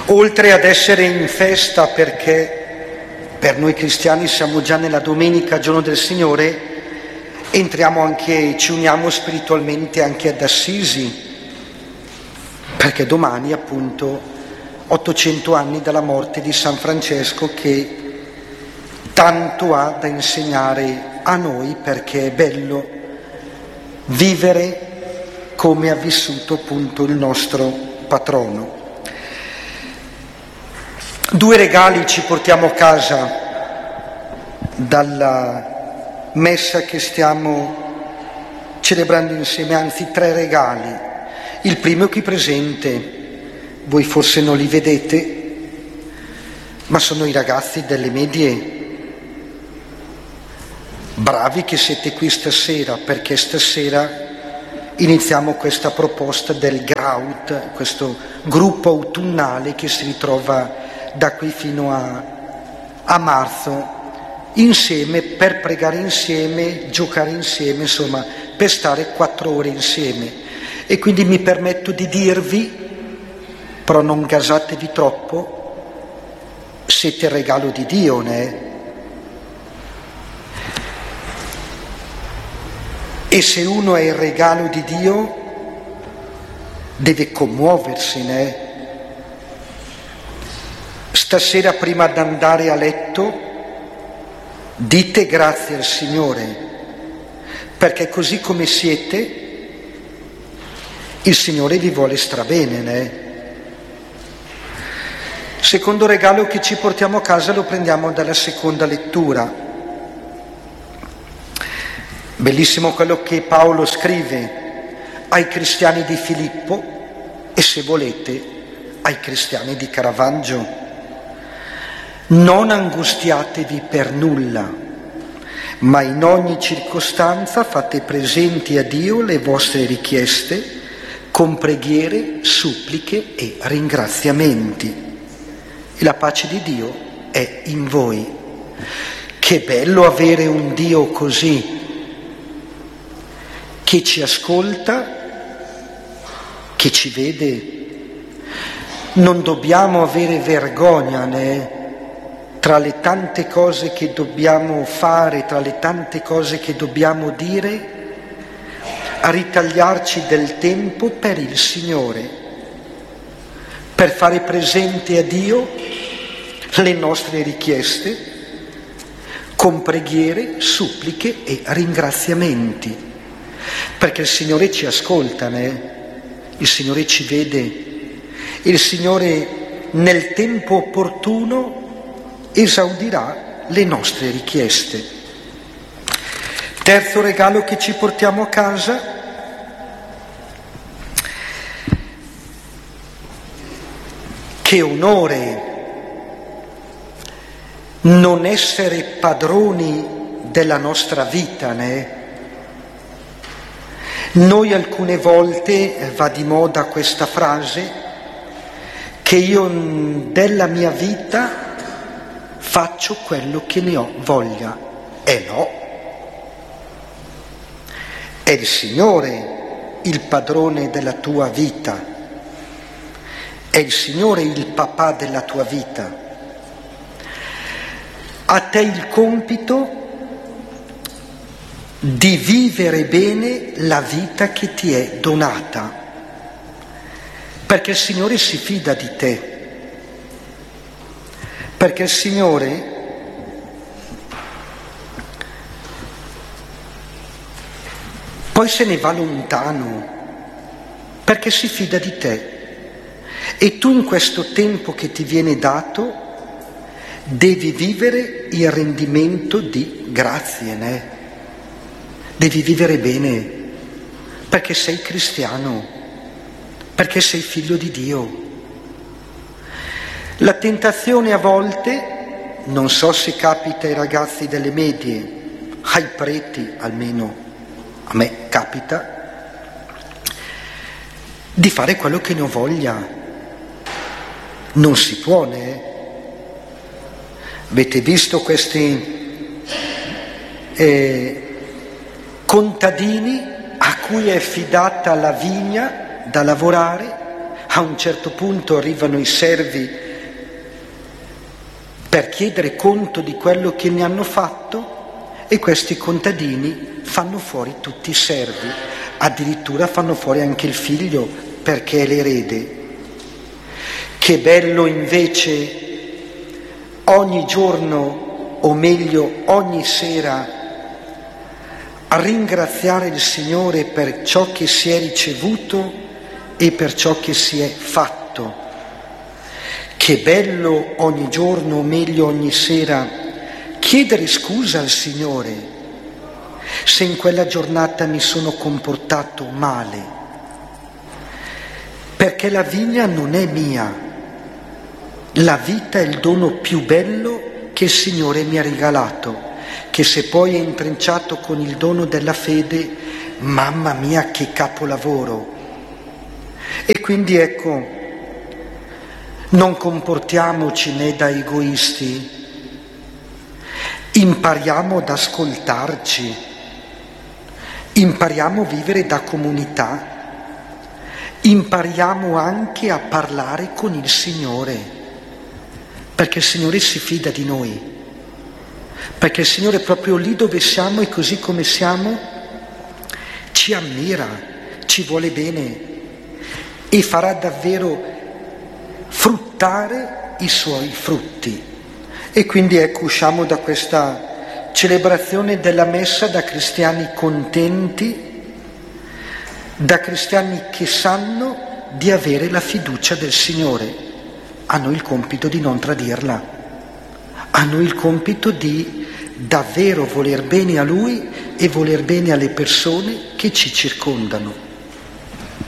Oltre ad essere in festa perché per noi cristiani siamo già nella domenica, giorno del Signore, ci uniamo spiritualmente anche ad Assisi, perché domani appunto 800 anni dalla morte di San Francesco, che tanto ha da insegnare a noi, perché è bello vivere come ha vissuto appunto il nostro patrono. 2 regali ci portiamo a casa dalla messa che stiamo celebrando insieme, anzi 3 regali. Il primo è qui presente, voi forse non li vedete, ma sono i ragazzi delle medie. Bravi che siete qui stasera, perché stasera iniziamo questa proposta del Graut, questo gruppo autunnale che si ritrova da qui fino a marzo, insieme per pregare insieme, giocare insieme, insomma per stare 4 ore insieme. E quindi mi permetto di dirvi, però non gasatevi troppo, siete il regalo di Dio, né? E se uno è il regalo di Dio deve commuoversene. Stasera prima di andare a letto dite grazie al Signore, perché così come siete il Signore vi vuole strabene, né? Secondo regalo che ci portiamo a casa lo prendiamo dalla seconda lettura. Bellissimo quello che Paolo scrive ai cristiani di Filippo e, se volete, ai cristiani di Caravaggio. Non angustiatevi per nulla, ma in ogni circostanza fate presenti a Dio le vostre richieste con preghiere, suppliche e ringraziamenti. E la pace di Dio è in voi. Che bello avere un Dio così, che ci ascolta, che ci vede. Non dobbiamo avere vergogna, né? Tra le tante cose che dobbiamo fare, tra le tante cose che dobbiamo dire, a ritagliarci del tempo per il Signore, per fare presente a Dio le nostre richieste con preghiere, suppliche e ringraziamenti, perché il Signore ci ascolta, il Signore ci vede, il Signore nel tempo opportuno esaudirà le nostre richieste. Terzo regalo che ci portiamo a casa: che onore non essere padroni della nostra vita, né? Noi alcune volte va di moda questa frase, che io della mia vita faccio quello che ne ho voglia. No, è il Signore il padrone della tua vita, è il Signore il papà della tua vita. A te il compito di vivere bene la vita che ti è donata, perché il Signore si fida di te, perché il Signore poi se ne va lontano, perché si fida di te. E tu in questo tempo che ti viene dato devi vivere il rendimento di grazie, né? Devi vivere bene, perché sei cristiano, perché sei figlio di Dio. La tentazione a volte, non so se capita ai ragazzi delle medie, ai preti almeno, a me capita, di fare quello che ne ho voglia. Non si può, né? Avete visto questi contadini a cui è affidata la vigna da lavorare, a un certo punto arrivano i servi per chiedere conto di quello che ne hanno fatto e questi contadini fanno fuori tutti i servi, addirittura fanno fuori anche il figlio perché è l'erede. Che bello invece ogni giorno, o meglio ogni sera, ringraziare il Signore per ciò che si è ricevuto e per ciò che si è fatto. Che bello ogni giorno, o meglio ogni sera, chiedere scusa al Signore se in quella giornata mi sono comportato male, perché la vigna non è mia, la vita è il dono più bello che il Signore mi ha regalato, che se poi è intrecciato con il dono della fede, mamma mia che capolavoro. E quindi ecco, non comportiamoci né da egoisti, impariamo ad ascoltarci, impariamo a vivere da comunità, impariamo anche a parlare con il Signore, perché il Signore si fida di noi. Perché il Signore proprio lì dove siamo e così come siamo ci ammira, ci vuole bene e farà davvero fruttare i suoi frutti. E quindi ecco, usciamo da questa celebrazione della messa da cristiani contenti, da cristiani che sanno di avere la fiducia del Signore. A noi il compito di non tradirla. A noi il compito di davvero voler bene a Lui e voler bene alle persone che ci circondano.